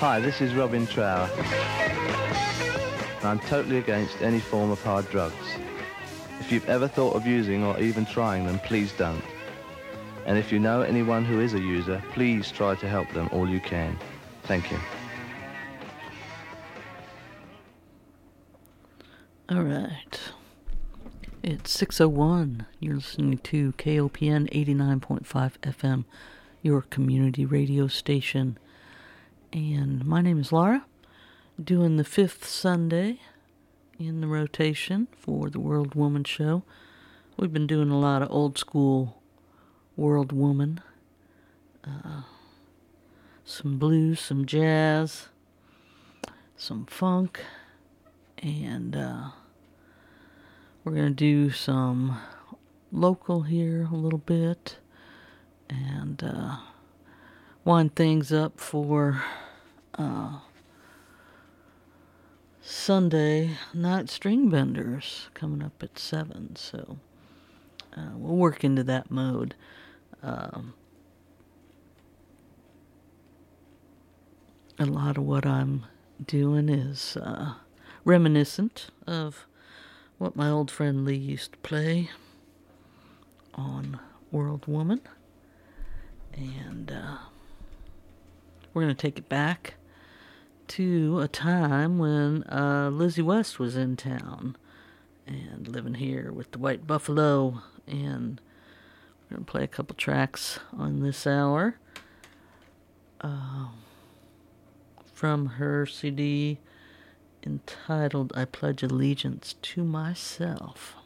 Hi, this is Robin Trower. I'm totally against any form of hard drugs. If you've ever thought of using or even trying them, please don't. And if you know anyone who is a user, please try to help them all you can. Thank you. All right. It's 6:01. You're listening to KOPN 89.5 FM, your community radio station. And my name is Laura, doing the 5th Sunday in the rotation for the World Woman Show. We've been doing a lot of old school World Woman. Some blues, some jazz, some funk, and we're going to do some local here a little bit and wind things up for Sunday night string benders coming up at 7. So we'll work into that mode. A lot of what I'm doing is reminiscent of what my old friend Lee used to play on World Woman. And we're going to take it back to a time when Lizzie West was in town and living here with the White Buffalo. And we're going to play a couple tracks on this hour from her CD entitled I Pledge Allegiance to Myself.